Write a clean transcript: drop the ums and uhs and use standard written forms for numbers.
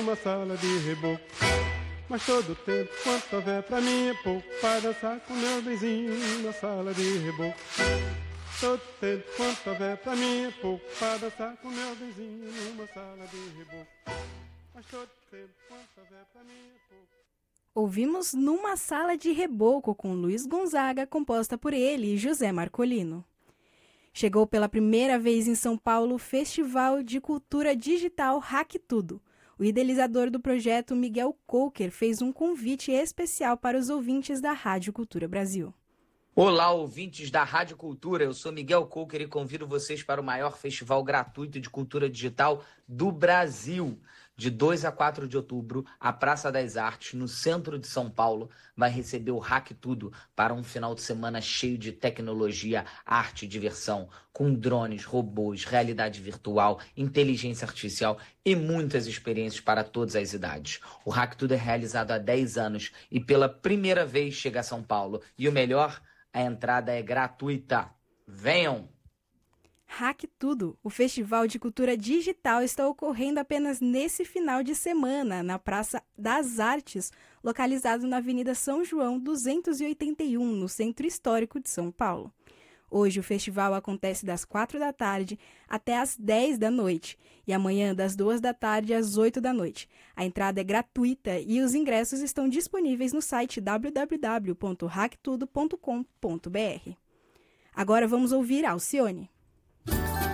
numa sala de reboco. Mas todo tempo quanto houver pra mim é pouco, pra dançar com meu benzinho numa sala de reboco. Todo tempo quanto houver pra mim é pouco, pra dançar com meu benzinho numa sala de reboco. Mas todo tempo quanto houver pra mim é pouco. Ouvimos Numa Sala de Reboco, com Luiz Gonzaga, composta por ele e José Marcolino. Chegou pela primeira vez em São Paulo o Festival de Cultura Digital Hack Tudo. O idealizador do projeto, Miguel Coker, fez um convite especial para os ouvintes da Rádio Cultura Brasil. Olá, ouvintes da Rádio Cultura, eu sou Miguel Coker e convido vocês para o maior festival gratuito de cultura digital do Brasil. De 2 a 4 de outubro, a Praça das Artes, no centro de São Paulo, vai receber o Hack Tudo para um final de semana cheio de tecnologia, arte e diversão, com drones, robôs, realidade virtual, inteligência artificial e muitas experiências para todas as idades. O Hack Tudo é realizado há 10 anos e pela primeira vez chega a São Paulo. E o melhor, a entrada é gratuita. Venham! Hack Tudo, o Festival de Cultura Digital, está ocorrendo apenas nesse final de semana, na Praça das Artes, localizado na Avenida São João 281, no Centro Histórico de São Paulo. Hoje o festival acontece das 4 da tarde até às 10 da noite e amanhã das 2 da tarde às 8 da noite. A entrada é gratuita e os ingressos estão disponíveis no site www.hacktudo.com.br. Agora vamos ouvir Alcione.